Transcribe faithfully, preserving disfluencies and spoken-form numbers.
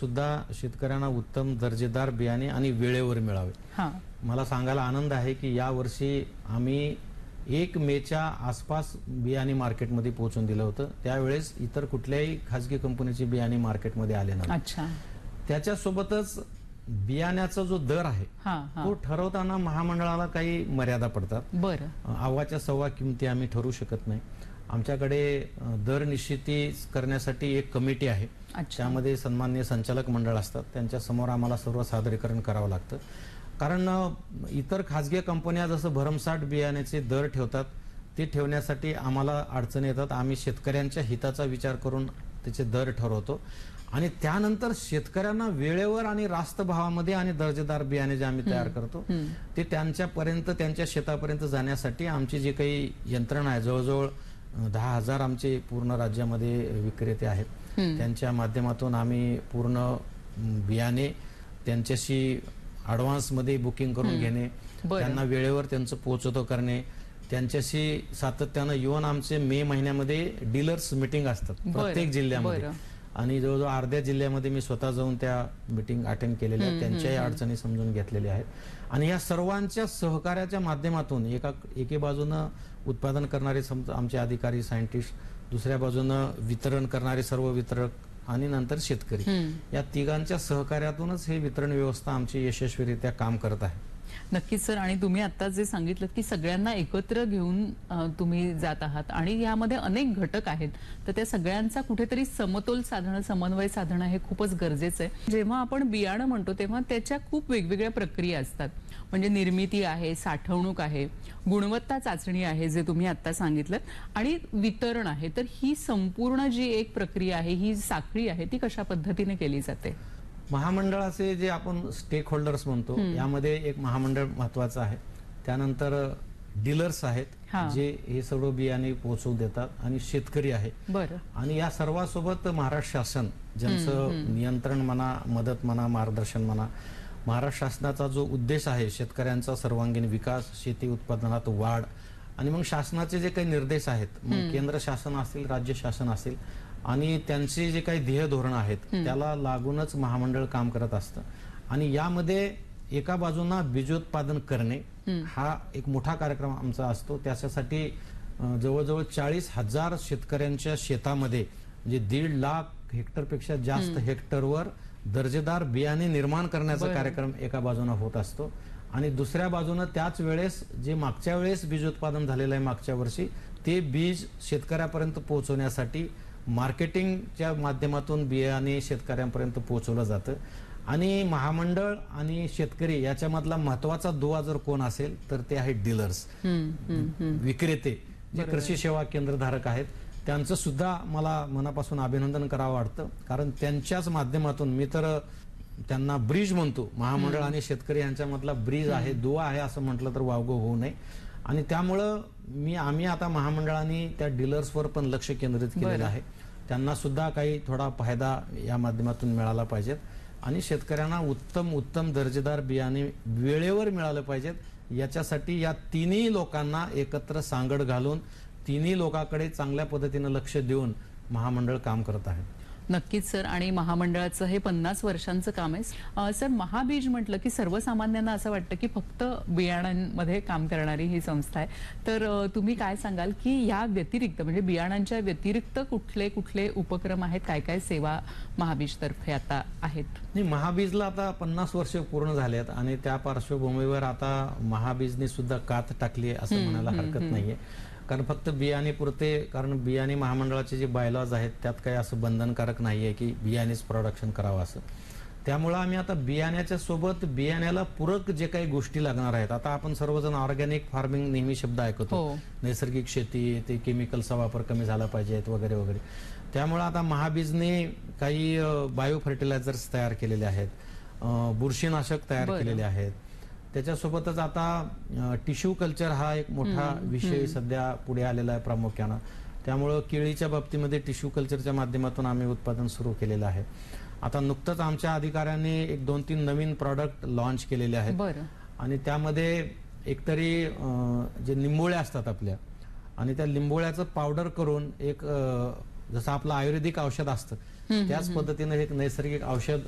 सुद्धा शेतकऱ्यांना उत्तम दर्जेदार बियाणे आणि वेळेवर मिळावे. मला सांगायला आनंद आहे की या वर्षी आम्ही एक मेच्या आसपास बियाणे मार्केटमध्ये पोहोचून दिलं होतं. त्यावेळेस इतर कुठल्याही खाजगी कंपनीची बियाणे मार्केटमध्ये आले नाही. अच्छा. त्याच्यासोबतच बियाण्याचा जो दर आहे तो ठरवताना महामंडळाला काही मर्यादा पडतात. बरं. आवाच्या सव्वा किमती आम्ही ठरवू शकत नाही. आमच्याकडे दर निश्चिती करण्यासाठी एक कमिटी आहे. त्यामध्ये सन्माननीय संचालक मंडळ असतात. त्यांच्या समोर आम्हाला सर्व सादरीकरण करावं लागतं. कारण इतर खाजगी कंपन्या जसं भरमसाठ बियाण्याचे दर ठेवतात ते ठेवण्यासाठी आम्हाला अडचणी येतात. आम्ही शेतकऱ्यांच्या हिताचा विचार करून त्याचे दर ठरवतो आणि त्यानंतर शेतकऱ्यांना वेळेवर आणि रास्त भावामध्ये आणि दर्जेदार बियाणे जे आम्ही तयार करतो ते त्यांच्यापर्यंत त्यांच्या शेतापर्यंत जाण्यासाठी आमची जी काही यंत्रणा आहे, जवळजवळ दहा हजार आमचे पूर्ण राज्यामध्ये विक्रेते आहेत. त्यांच्या माध्यमातून आम्ही पूर्ण बियाणे त्यांच्याशी ॲडव्हान्स मध्ये बुकिंग करून घेणे, त्यांना वेळेवर त्यांचं पोहोचवतो करणे, त्यांच्याशी सातत्यानं येऊन आमचे मे महिन्यामध्ये डीलर्स मीटिंग असतात प्रत्येक जिल्ह्यामध्ये आणि जवळजवळ अर्ध्या जिल्ह्यामध्ये मी स्वतः जाऊन त्या मीटिंग अटेंड केलेल्या आहेत. त्यांच्याही अडचणी समजून घेतलेल्या आहेत आणि या सर्वांच्या सहकार्याच्या माध्यमातून एका एके बाजूनं उत्पादन करणारे आमचे अधिकारी सायंटिस्ट, दुसऱ्या बाजूनं वितरण करणारे सर्व वितरक आणि नंतर शेतकरी, या तिघांच्या सहकार्यातूनच हे वितरण व्यवस्था आमची यशस्वीरित्या काम करत आहे. नक्कीच सर. आणि तुम्ही आता जे सांगितलं की सगळ्यांना एकत्र घेऊन तुम्ही जात आहात आणि यामध्ये अनेक घटक आहेत, तर त्या सगळ्यांचा कुठेतरी समतोल साधणं, समन्वय साधणं हे खूपच गरजेचं आहे. जेव्हा आपण बियाणं म्हणतो तेव्हा त्याच्या खूप वेगवेगळ्या प्रक्रिया असतात. म्हणजे निर्मिती आहे, साठवणूक आहे, गुणवत्ता चाचणी आहे जे तुम्ही आता सांगितलं, आणि वितरण आहे. तर ही संपूर्ण जी एक प्रक्रिया आहे, ही साखळी आहे, ती कशा पद्धतीने केली जाते? महामंडळाचे जे आपण स्टेक होल्डर्स म्हणतो यामध्ये एक महामंडळ महत्वाचं आहे. त्यानंतर डीलर्स आहेत जे हे सर्व बियाणे पोहोचवून देतात आणि शेतकरी आहे. आणि या सर्वांसोबत महाराष्ट्र शासन ज्यांचं नियंत्रण म्हणा, मदत म्हणा, मार्गदर्शन म्हणा. महाराष्ट्र शासनाचा जो उद्देश आहे शेतकऱ्यांचा सर्वांगीण विकास, शेती उत्पादनात वाढ, आणि मग शासनाचे जे काही निर्देश आहेत, मग केंद्र शासन असेल, राज्य शासन असेल, आणि त्यांचे जे काही ध्येय धोरण आहेत त्याला लागूनच महामंडळ काम करत असतं. आणि यामध्ये एका बाजूला बीजोत्पादन करणे हा एक मोठा कार्यक्रम आमचा असतो. त्याच्यासाठी जवळजवळ चाळीस हजार शेतकऱ्यांच्या शेतामध्ये म्हणजे दीड लाख हेक्टरपेक्षा जास्त हेक्टरवर दर्जेदार बियाणे निर्माण करण्याचा कार्यक्रम एका बाजूने होत असतो. आणि दुसऱ्या बाजूने त्याच वेळेस जे मागच्या वेळेस बीजोत्पादन झालेलं आहे मागच्या वर्षी, ते बीज शेतकऱ्यापर्यंत पोहोचवण्यासाठी मार्केटिंगच्या माध्यमातून बियाणे शेतकऱ्यांपर्यंत पोहोचवलं जातं. आणि महामंडळ आणि शेतकरी याच्यामधला महत्वाचा दुवा जर कोण असेल तर ते आहेत डीलर्स, विक्रेते, जे कृषी सेवा केंद्रधारक आहेत. त्यांचं सुद्धा मला मनापासून अभिनंदन करावं वाटतं, कारण त्यांच्याच माध्यमातून मी तर त्यांना ब्रिज म्हणतो. महामंडळ आणि शेतकरी यांच्यामधला ब्रिज आहे, दुवा आहे असं म्हटलं तर वावगं होऊ नये. आणि त्यामुळं मी आम्ही आता महामंडळाने त्या डीलर्सवर पण लक्ष केंद्रित केलेलं आहे. त्यांना सुद्धा काही थोडा फायदा या माध्यमातून मिळाला पाहिजेत आणि शेतकऱ्यांना उत्तम उत्तम दर्जेदार बियाणे वेळेवर मिळालं पाहिजेत. याच्यासाठी या तिन्ही लोकांना एकत्र सांगड घालून तिन्ही लोकांकडे चांगल्या पद्धतीने लक्ष देऊन महामंडळ काम करत आहे. नक्कीच सर. आणि महामंडळाचं हे पन्नास वर्षांचं काम आहे. सर, महाबीज म्हटलं की सर्वसामान्यांना असं वाटतं की फक्त बियाणांमध्ये काम करणारी ही संस्था आहे. तर तुम्ही काय सांगाल की या व्यतिरिक्त म्हणजे बियाणांच्या व्यतिरिक्त कुठले कुठले उपक्रम आहेत, काय काय सेवा महाबीज तर्फे आता आहेत? नाही, महाबीजला आता पन्नास वर्ष पूर्ण झालेत आणि त्या पार्श्वभूमीवर आता महाबीजने सुद्धा कात टाकली असं म्हणायला हरकत नाहीये. कारण फक्त बियाणे पुरते, कारण बियाणे महामंडळाचे जे बायलॉज आहेत त्यात काही असं बंधनकारक नाहीये की बियाणेच प्रोडक्शन करावं असं. त्यामुळे आम्ही आता बियाण्याच्या सोबत बियाण्याला पूरक जे काही गोष्टी लागणार आहेत, आता आपण सर्वजण ऑर्गॅनिक फार्मिंग नेहमी शब्द ऐकतो, नैसर्गिक शेती, ते केमिकलचा वापर कमी झाला पाहिजे वगैरे वगैरे. त्यामुळे आता महाबीजने काही बायो फर्टिलायझर्स तयार केलेले आहेत, बुरशीनाशक तयार केलेले आहेत. त्याच्यासोबतच आता टिश्यू कल्चर हा एक मोठा विषय सध्या पुढे आलेला आहे प्रामुख्यानं. त्यामुळं केळीच्या बाबतीमध्ये टिश्यू कल्चरच्या माध्यमातून आम्ही उत्पादन सुरू केलेलं आहे. आता नुकतंच आमच्या अधिकाऱ्यांनी एक दोन तीन नवीन प्रॉडक्ट लॉन्च केलेले आहेत आणि त्यामध्ये एकतरी जे लिंबोळ्या असतात आपल्या, आणि त्या लिंबोळ्याचं पावडर करून एक जसं आपलं आयुर्वेदिक औषध असतं त्याच पद्धतीने एक नैसर्गिक औषध